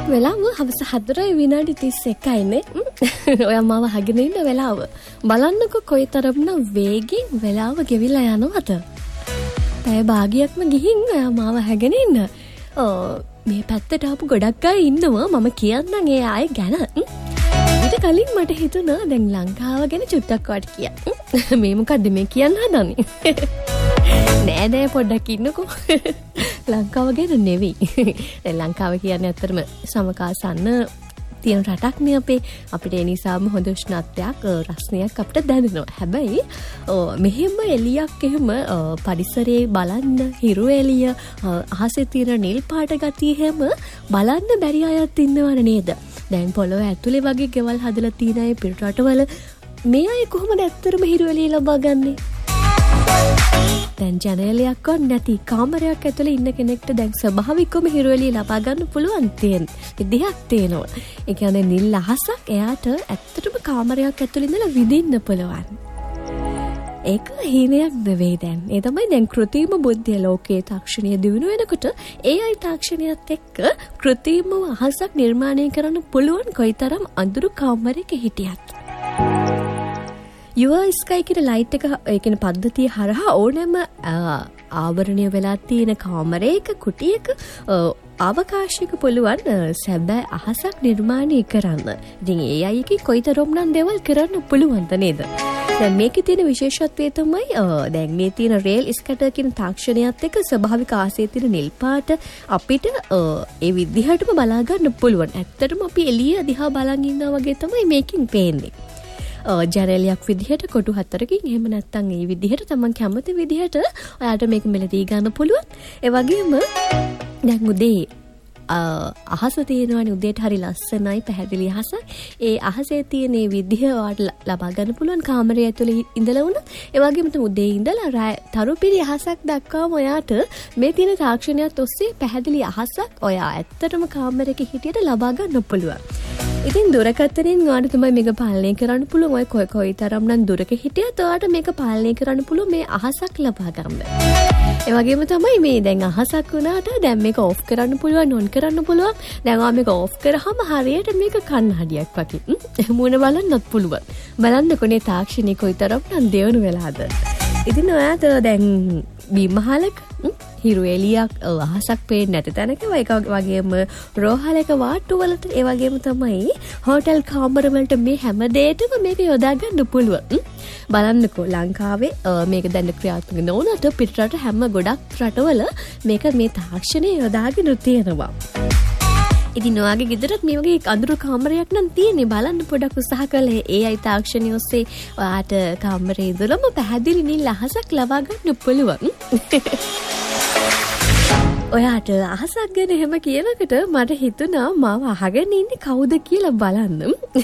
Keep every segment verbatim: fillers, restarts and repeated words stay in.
වෙලාව හවස හතරයි විනාඩි තිස් එකයිනේ. ඔයා මාව අහගෙන ඉන්න වෙලාව. බලන්නකො කොයිතරම්නම් වේගෙන් වෙලාව ගෙවිලා යනවද? පැය භාගයක්ම ගිහින් ඔයා මාව අහගෙන ඉන්න. මේ පැත්තට ආපු ගොඩක් අය ඉන්නවා. මම කියන්නම් ඒ අය ගැන. ඊට කලින් මට හිතුණා දැන් ලංකාව ගැන චුට්ටක් වට කියන්න. මේ මොකද්ද මේ කියන්න හදන්නේ? නෑ නෑ පොඩ්ඩක් ඉන්නකෝ. ලංකාව ගැන නෙවෙයි. දැන් ලංකාව කියන්නේ ඇත්තටම සමකාසන්න තියෙන රටක් නේ අපේ. අපිට ඒ නිසාම හොඳ උෂ්ණත්වයක් රස්නියක් අපිට දැනෙනවා. හැබැයි මෙහෙම එළියක් එහෙම පරිසරයේ බලන්න හිරු එළිය අහසේ තියෙන නිල් පාට ගතිය හැම බලන්න බැරි අයත් ඉන්නවනේ නේද? දැන් පොළොව ඇතුලේ වගේ ගෙවල් හදලා තියෙන අය පිට රටවල මේ අය කොහොමද ඇත්තටම හිරු එළිය ලබා ගන්නේ? දැන් ජනේලයක්වත් නැති කාමරයක් ඇතුලේ ඉන්න කෙනෙක්ට දැන් ස්වභාවිකවම හිරු එළිය ලබා ගන්න පුළුවන් තියෙන විදිහක් තියෙනවා. ඒ කියන්නේ නිල් අහසක් එයාට ඇත්තටම කාමරයක් ඇතුලේ ඉඳලා විඳින්න පුළුවන්. ඒක හීනයක් නෙවෙයි දැන්. ඒ තමයි දැන් කෘත්‍රිම බුද්ධිය ලෝකයේ තාක්ෂණීය දියුණු වෙනකොට ඒ අය තාක්ෂණයත් එක්ක කෘත්‍රිම අහසක් නිර්මාණය කරන්න පුළුවන් කොයිතරම් අඳුරු කාමරයක හිටියත්. යුව ස්කයි කියන ලයිට් එක ඒ කියන පද්ධතිය හරහා ඕනෑම ආවරණය වෙලා තියෙන කාමරයක කුටියක අවකාශයක පුළුවන් සැබෑ අහසක් නිර්මාණය කරන්න. ඉතින් ඒ අයගේ කොයිතරම්නම් දේවල් කරන්න පුළුවන්ද නේද? දැන් මේකේ තියෙන විශේෂත්වය තමයි දැන් මේ තියෙන රේල් ස්කැටර් කියන තාක්ෂණයත් එක්ක ස්වභාවික ආසයේ තියෙන නිල් පාට අපිට ඒ විදිහටම බලා ගන්න පුළුවන්. ඇත්තටම අපි එළිය දිහා බලන් ඉන්නා වගේ තමයි මේකෙන් පේන්නේ. ජනේලයක් විදිහට කොටු හතරකින් එහෙම නැත්නම් ඒ විදිහට තමන් කැමති විදිහට ඔයාට මේක මෙලදී ගන්න පුළුවන්. ඒ වගේම දැන් උදේ අහස තියෙනවනේ උදේට හරි ලස්සනයි පැහැදිලි අහසක්. ඒ අහසේ තියෙන මේ විදිහ ඔයාට ලබා ගන්න පුළුවන් කාමරය ඇතුලේ ඉඳලා වුණා. ඒ වගේම තමයි උදේ ඉඳලා තරුපිරි අහසක් දක්වාම ඔයාට මේ තියෙන තාක්ෂණයත් ඔස්සේ පැහැදිලි අහසක් ඔයා ඇත්තටම කාමරයක හිටියට ලබා ගන්න පුළුවන්. ඉතින් දුරකථනයෙන් ඔයාට තමයි මේක පාලනය කරන්න පුළුවන්. ඔය කොයි කොයි තරම්නම් දුරක හිටියත් ඔයාට මේක පාලනය කරන්න පුළුවන් මේ අහසක් ලබා ගන්න. ඒ වගේම තමයි මේ දැන් අහසක් වුණාට දැන් මේක ඔෆ් කරන්න පුළුවන් ඔන් කරන්න පුළුවන්. දැන් ඔයා මේක ඔෆ් කරාම හරියට මේක කන්නඩියක් වගේ මුණ බලන්නත් පුළුවන්. බලන්නකොනේ තාක්ෂණික කොයි තරම්නම් දියුණු වෙලාද. ඉතින් ඔයාට දැන් බිම්මහලක හිරු එළියක් අහසක් පේන්නේ නැති තැනක ඒක වගේම රෝහලක වාට්ටු වලට ඒ වගේම තමයි හෝටල් කාමර වලට මේ හැම දෙයකම මේක යොදා ගන්න පුළුවන්. බලන්නකෝ ලංකාවේ මේක දැන් ක්‍රියාත්මක නොවුනට පිටරට හැම ගොඩක් රටවල මේක මේ තාක්ෂණය යොදාගෙන තියෙනවා. ඉතින් ඔයාගේ ගෙදරත් මේ වගේ අඳුරු කාමරයක් නම් තියෙන්නේ. බලන්න පොඩක් උත්සාහ කළේ ඒ අය තාක්ෂණය ඔස්සේ ඔයාට කාමරේ ඉදලම පැහැදිලි නිල් අහසක් ලබා ගන්න පුළුවන්. ඔයාට අහසක් ගැන එහෙම කියනකොට මට හිතුණා මාව අහගෙන ඉන්නේ කවුද කියලා බලන්න.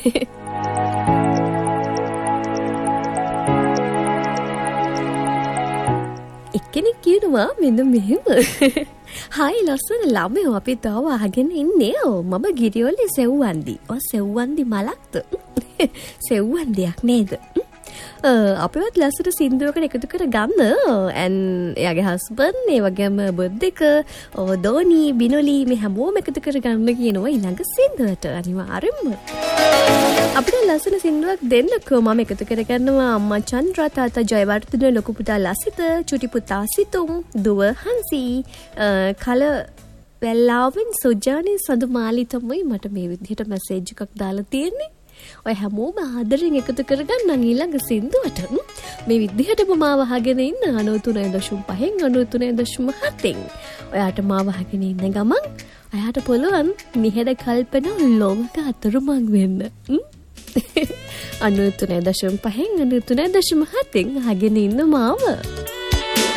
එක්කෙනෙක් කියනවා මෙන්න මෙහෙම. හායි ලස්සන ළමයෝ අපි තාම අහගෙන ඉන්නේ. මම ගිරියොල්ලේ සෙව්වන්දි. ඔය සෙව්වන්දි මලක්ද? සෙව්වන්දියක් නේද? අපිවත් ලස්සට සින්දුවකට එකතු කර ගන්න. ඇන් එයාගේ හස්බන්ඩ් ඒ වගේම බර්ත්ඩේක දෝනි බිනොලි මේ හැමෝම එකතු කර ගන්න කියනවා ඊළඟ සින්දුවට. අනිවාර්යෙන්ම අපිට ලස්සන සින්දුවක් දෙන්නකෝ. මම එකතු කර ගන්නවා අම්මා චන්ද්‍රා තාත්තා ජයවර්ධන ලොකු පුතා ලසිත චුටි පුතා සිතුම් දුව හංසි කල වෙල්ලාවෙන් සුජානි සඳුමාලි තමයි මට මේ විදිහට මැසේජ් එකක් දාලා තියෙන්නේ. ඔය හැමෝම ආදරෙන් එකතු කරගන්න ඊළඟ සින්දුවට මේ විදිහටම මාව අහගෙන ඉන්න අනූ තුනයි දශම පහෙන් අනූ තුනයි දශම හතෙන් ඔයාට මාව අහගෙන ඉන්න ගමන් ඔයාට පුළුවන් නිහඬ කල්පනා ලෝක අතරමං වෙන්න. අනූ තුනයි දශම පහෙන් අනූ තුනයි දශම හතෙන් අහගෙන ඉන්න මාව.